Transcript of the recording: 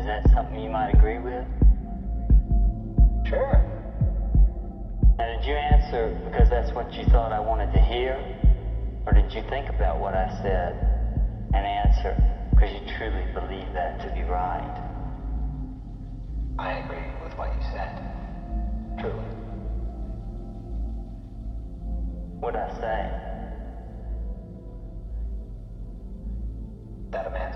that something you might agree with? Sure. Now, did you answer because that's what you thought I wanted to hear? Or did you think about what I said and answer because you truly believe that to be right? I agree with what you said. Truly. What'd I say? That a man